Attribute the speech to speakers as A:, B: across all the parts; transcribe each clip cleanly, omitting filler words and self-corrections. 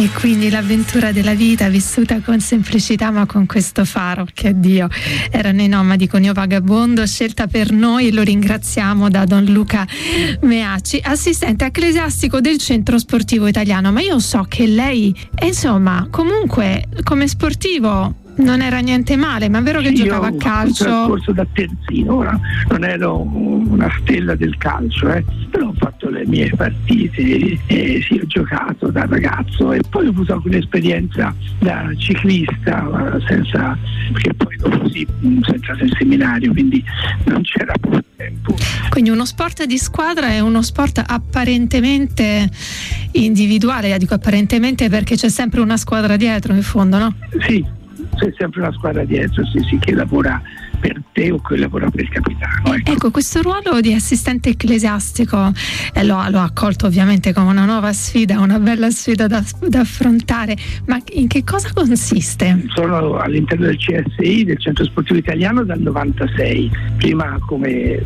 A: E quindi l'avventura della vita vissuta con semplicità ma con questo faro, che Dio, erano i Nomadi con Io Vagabondo, scelta per noi, lo ringraziamo, da Don Luca Meacci, assistente ecclesiastico del Centro Sportivo Italiano. Ma io so che lei, insomma, comunque come sportivo non era niente male, ma è vero che giocava a calcio?
B: Io ho trascorso da terzino, ora non ero una stella del calcio, però ho fatto le mie partite, sì, ho giocato da ragazzo e poi ho avuto anche un'esperienza da ciclista, perché poi dopo sono entrato in seminario, quindi non c'era più tempo.
A: Quindi uno sport di squadra è uno sport apparentemente individuale, dico apparentemente perché c'è sempre una squadra dietro in fondo, no?
B: Sì, c'è sempre una squadra dietro, sì, che lavora per te o che lavora per il capitano.
A: Ecco, questo ruolo di assistente ecclesiastico lo ha accolto ovviamente come una nuova sfida, una bella sfida da affrontare, ma in che cosa consiste?
B: Sono all'interno del CSI, del Centro Sportivo Italiano, dal 96, prima come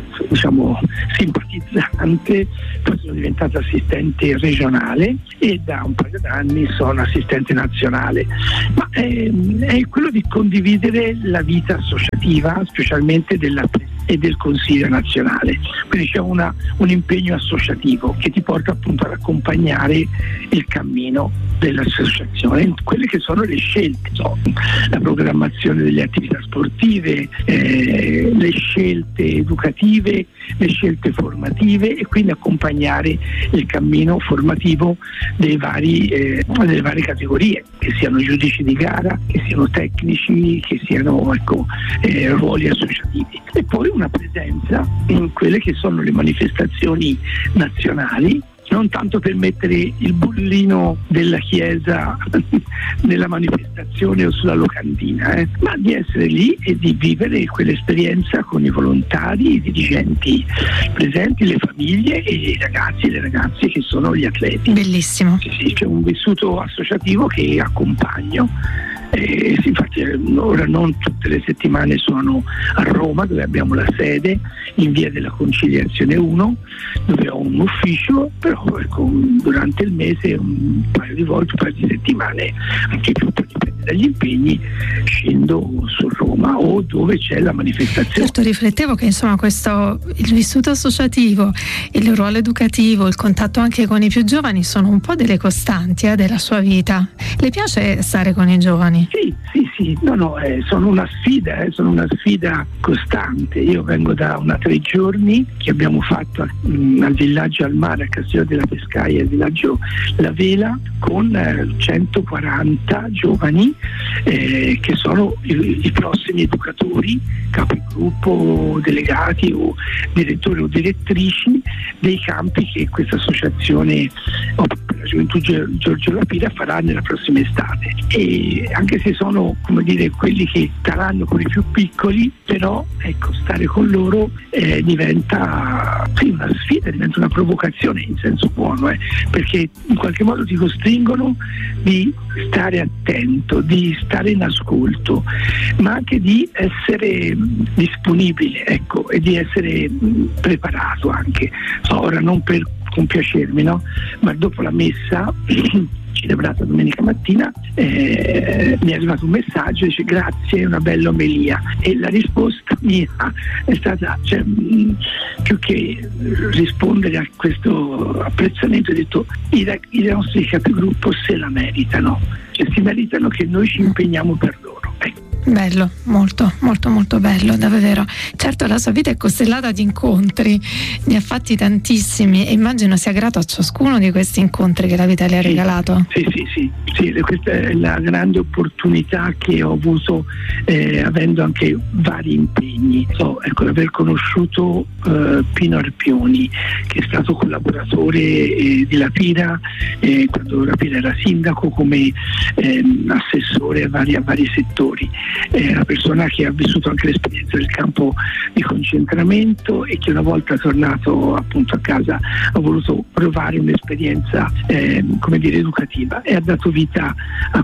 B: simpatizzante, poi sono diventato assistente regionale e da un paio d'anni sono assistente nazionale, ma è quello di condividere la vita associativa, specialmente e del Consiglio nazionale, quindi c'è un impegno associativo che ti porta appunto ad accompagnare il cammino dell'associazione, quelle che sono le scelte, la programmazione delle attività sportive, le scelte educative, le scelte formative, e quindi accompagnare il cammino formativo delle varie categorie, che siano giudici di gara, che siano tecnici, che siano ruoli associativi, e poi una presenza in quelle che sono le manifestazioni nazionali, non tanto per mettere il bollino della chiesa nella manifestazione o sulla locandina, ma di essere lì e di vivere quell'esperienza con i volontari, i dirigenti presenti, le famiglie e i ragazzi e le ragazze che sono gli atleti.
A: Bellissimo.
B: Sì, c'è un vissuto associativo che accompagno. Infatti ora non tutte le settimane sono a Roma, dove abbiamo la sede in via della Conciliazione 1, dove ho un ufficio, però durante il mese un paio di volte, un paio di settimane, anche più, dipende dagli impegni, scendo su Roma o dove c'è la manifestazione.
A: Certo, riflettevo che insomma il vissuto associativo, il ruolo educativo, il contatto anche con i più giovani sono un po' delle costanti della sua vita. Le piace stare con i giovani?
B: Sì, sono una sfida costante. Io vengo da 3 giorni che abbiamo fatto al villaggio al mare, a Castiglio della Pescaia, al villaggio La Vela, con 140 giovani che sono i prossimi educatori, capigruppo, delegati o direttori o direttrici dei campi che questa associazione per la gioventù Giorgio La Pira farà nella prossima estate. E anche se sono quelli che staranno con i più piccoli, però stare con loro diventa una sfida, diventa una provocazione in senso buono, perché in qualche modo ti costringono di stare attento, di stare in ascolto, ma anche di essere disponibile, e di essere preparato anche. Ora non per compiacermi, ma dopo la messa celebrata domenica mattina mi è arrivato un messaggio, dice: grazie, è una bella omelia. E la risposta mia è stata, più che rispondere a questo apprezzamento, ho detto: i nostri capigruppo se la meritano, si meritano che noi ci impegniamo per loro.
A: Bello, molto molto molto bello, davvero. Certo, la sua vita è costellata di incontri, ne ha fatti tantissimi e immagino sia grato a ciascuno di questi incontri che la vita le ha regalato.
B: Sì, questa è la grande opportunità che ho avuto, avendo anche vari impegni. Aver conosciuto Pino Arpioni, che è stato collaboratore di La Pira quando La Pira era sindaco, come assessore a vari settori. è una persona che ha vissuto anche l'esperienza del campo di concentramento e che una volta tornato appunto a casa ha voluto provare un'esperienza educativa, e ha dato vita a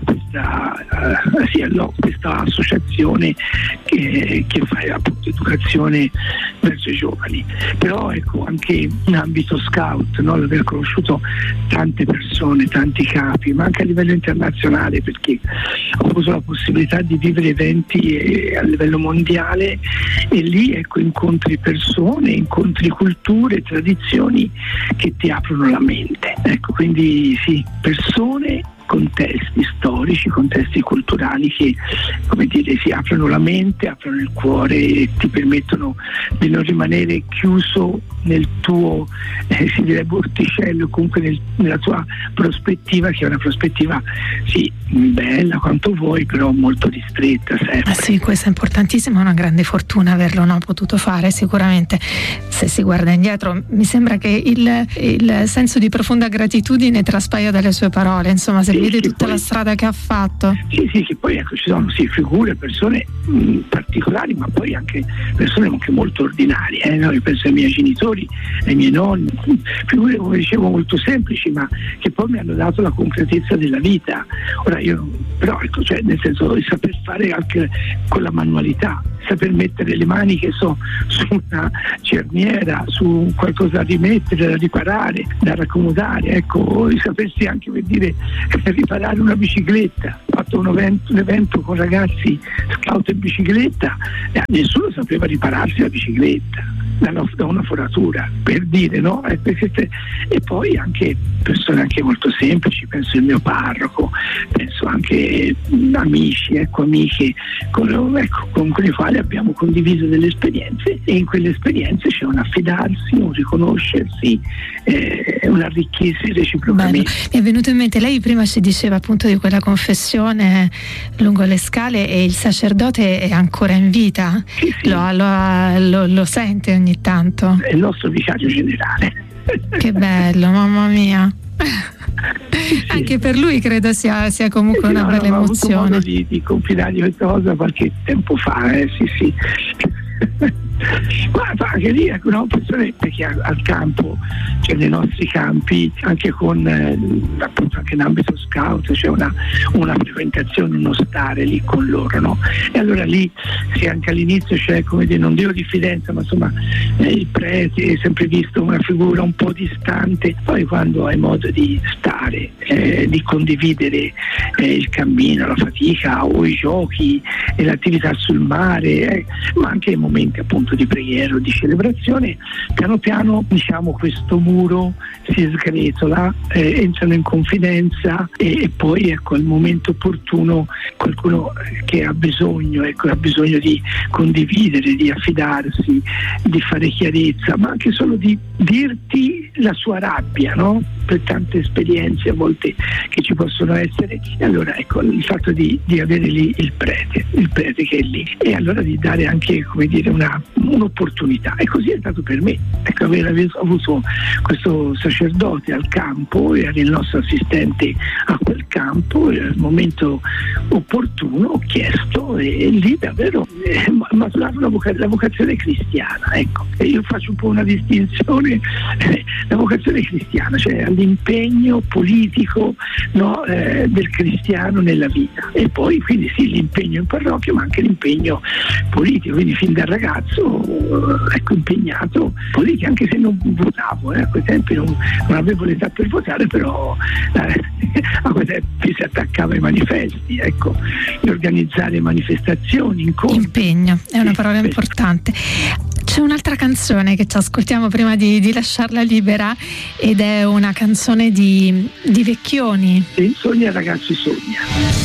B: questa associazione che fa appunto educazione verso i giovani. Però ecco, anche in ambito scout, no? L'aver conosciuto tante persone, tanti capi, ma anche a livello internazionale, perché ho avuto la possibilità di vivere eventi a livello mondiale, e lì ecco incontri persone, incontri culture, tradizioni che ti aprono la mente. Ecco, quindi sì, persone, contesti storici, contesti culturali che, come dire, si aprono la mente, aprono il cuore e ti permettono di non rimanere chiuso nel tuo si direbbe orticello, comunque nella tua prospettiva, che è una prospettiva sì bella quanto vuoi, però molto ristretta sempre.
A: Sì, questo è importantissimo, è una grande fortuna averlo potuto fare. Sicuramente, se si guarda indietro, mi sembra che il senso di profonda gratitudine traspaia dalle sue parole, insomma, se vede tutta la strada che ha fatto.
B: Sì, che poi ecco, ci sono figure, persone particolari, ma poi anche persone anche molto ordinarie, no? Io penso ai miei genitori, ai miei nonni, figure, come dicevo, molto semplici, ma che poi mi hanno dato la concretezza della vita. Ora però ecco, cioè, nel senso, di saper fare anche con la manualità, saper mettere le mani, che so, su una cerniera, su qualcosa da rimettere, da riparare, da raccomodare, ecco, di sapersi anche, per dire, riparare una bicicletta. Ho fatto un evento con ragazzi scout in bicicletta e nessuno sapeva ripararsi la bicicletta da una foratura, per dire, no? E poi anche persone anche molto semplici, penso il mio parroco, penso anche amici, amiche con i quali abbiamo condiviso delle esperienze, e in quelle esperienze c'è un affidarsi, un riconoscersi, un arricchirsi reciprocamente.
A: Bello. Mi è venuto in mente, lei prima ci diceva appunto di quella confessione lungo le scale, e il sacerdote è ancora in vita? Sì. Lo sente ogni tanto?
B: È il nostro vicario generale.
A: Che bello, mamma mia. Sì. Anche per lui credo sia comunque una bella emozione.
B: Ho avuto modo di confidargli questa cosa qualche tempo fa, sì. Ma anche lì ecco, no, persone, perché al campo, cioè nei nostri campi, anche con appunto anche in ambito scout c'è una frequentazione, uno stare lì con loro, no? E allora lì sì, anche all'inizio c'è, come dire, non dico diffidenza, ma insomma il prete è sempre visto una figura un po' distante. Poi quando hai modo di stare, di condividere il cammino, la fatica o i giochi e l'attività sul mare, ma anche i momenti appunto di preghiera o di celebrazione, piano piano diciamo questo muro si sgretola, entrano in confidenza, e poi ecco al momento opportuno qualcuno che ha bisogno di condividere, di affidarsi, di fare chiarezza, ma anche solo di dirti la sua rabbia, no? Per tante esperienze a volte che ci possono essere, e allora ecco il fatto di avere lì il prete che è lì, e allora di dare anche, come dire, un'opportunità. E così è stato per me, ecco, aver avuto questo sacerdote al campo, era il nostro assistente a quel campo, e al momento opportuno ho chiesto, e lì davvero maturava la vocazione cristiana, ecco. E io faccio un po' una distinzione, la vocazione cristiana, cioè l'impegno politico, no, del cristiano nella vita, e poi quindi sì, l'impegno in parrocchia, ma anche l'impegno politico, quindi fin da ragazzo ecco impegnato politico, anche se non votavo, a quei tempi non avevo l'età per votare, però a quei tempi si attaccava ai manifesti, ecco, di organizzare manifestazioni, incontri.
A: Impegno è una parola importante. C'è un'altra canzone che ci ascoltiamo prima di lasciarla libera, ed è una canzone di Vecchioni.
B: Sogna ragazzi, sogna.